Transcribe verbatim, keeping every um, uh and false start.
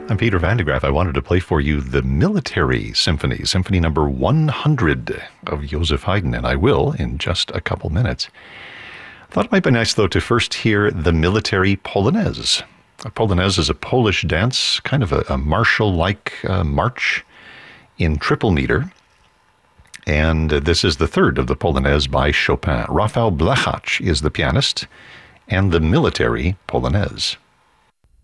I'm Peter Van de Graaff. I wanted to play for you the Military Symphony, Symphony number one hundred of Joseph Haydn, and I will in just a couple minutes. I thought it might be nice, though, to first hear the Military Polonaise. A Polonaise is a Polish dance, kind of a, a martial-like uh, march in triple meter. And uh, this is the third of the Polonaise by Chopin. Rafał Blechacz is the pianist, and the Military Polonaise.